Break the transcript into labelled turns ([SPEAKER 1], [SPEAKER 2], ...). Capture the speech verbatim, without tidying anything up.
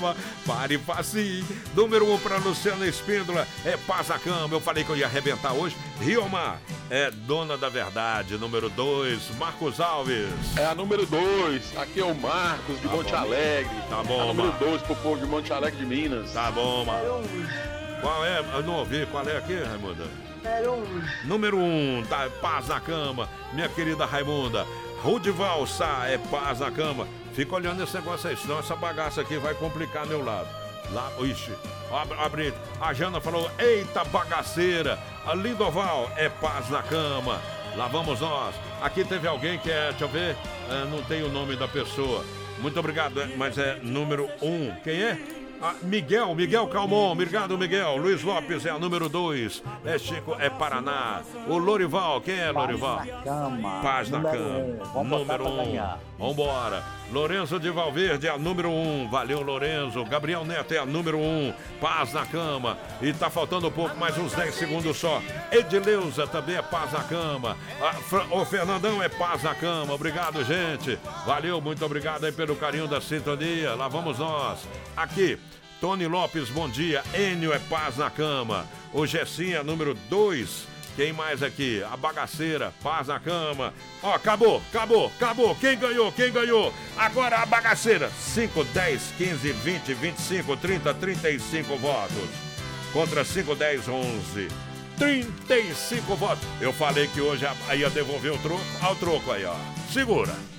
[SPEAKER 1] cama, pare e passe. Número um para Luciana Espíndola, é Paz na Cama. Eu falei que eu ia arrebentar hoje. Riomar é Dona da Verdade. Número dois, Marcos Alves.
[SPEAKER 2] É a número dois. Aqui é o Marcos de
[SPEAKER 1] Tá
[SPEAKER 2] Monte
[SPEAKER 1] bom.
[SPEAKER 2] Alegre.
[SPEAKER 1] Tá bom,
[SPEAKER 2] a número
[SPEAKER 1] Marcos.
[SPEAKER 2] dois pro povo de Monte Alegre de Minas.
[SPEAKER 1] Tá bom, mano. Qual é? Eu não ouvi. Qual é aqui, Raimunda? Número um, tá, Paz na Cama. Minha querida Raimunda. Rudival Sá, é Paz na Cama. Fica olhando esse negócio aí, senão essa bagaça aqui vai complicar meu lado. Lá, ixi, abre, abre. A Jana falou, eita bagaceira. A Lindoval, é Paz na Cama. Lá vamos nós. Aqui teve alguém que é, deixa eu ver, é, não tem o nome da pessoa. Muito obrigado, é, mas é número um. Quem é? Ah, Miguel, Miguel Calmon, obrigado Miguel. Luiz Lopes é a número dois. É Chico, é Paraná. O Lorival, quem é Lorival?
[SPEAKER 3] Paz na Cama.
[SPEAKER 1] Paz na
[SPEAKER 3] Número
[SPEAKER 1] Cama.
[SPEAKER 3] um. Vamos botar
[SPEAKER 1] Número
[SPEAKER 3] pra
[SPEAKER 1] um.
[SPEAKER 3] ganhar.
[SPEAKER 1] Vambora. Lourenço de Valverde é a número um. Valeu, Lourenço. Gabriel Neto é a número um. Paz na Cama. E tá faltando um pouco, mais uns dez segundos só. Edileuza também é Paz na Cama. A Fra- O Fernandão é Paz na Cama. Obrigado, gente. Valeu, muito obrigado aí pelo carinho da sintonia. Lá vamos nós. Aqui. Tony Lopes, bom dia. Enio é Paz na Cama. O Gessinha, número dois. Quem mais aqui? A Bagaceira, Paz na Cama. Ó, acabou, acabou, acabou. Quem ganhou? Quem ganhou? Agora a Bagaceira. cinco, dez, quinze, vinte, vinte e cinco, trinta, trinta e cinco votos. Contra cinco, dez, onze. trinta e cinco votos. Eu falei que hoje ia devolver o troco. Ao troco aí, ó. Segura.